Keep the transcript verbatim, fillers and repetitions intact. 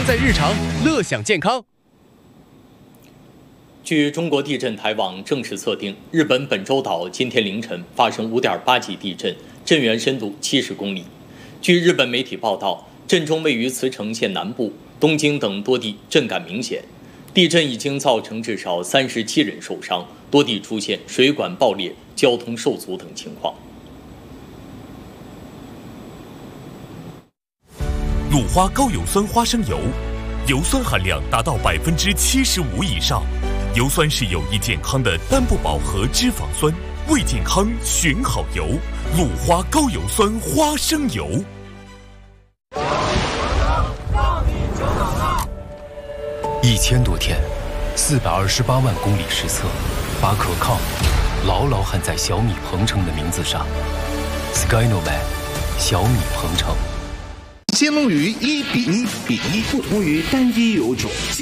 在日常，乐享健康。 据中国地震台网正式测定，日本本州岛今天凌晨发生五点八级地震，震源深度七十公里。据日本媒体报道，震中位于茨城县南部、东京等多地震感明显。地震已经造成至少三十七人受伤，多地出现水管爆裂、交通受阻等情况。 鲁花高油酸花生油，油酸含量达到百分之七十五以上。油酸是有益健康的单不饱和脂肪酸，为健康选好油。鲁花高油酸花生油。 一千多天，四百二十八万公里实测，把可靠牢牢焊在小米鹏程的名字上。Skynovan， 小米鹏程。 新龙鱼一比一比一，不同于单一油种。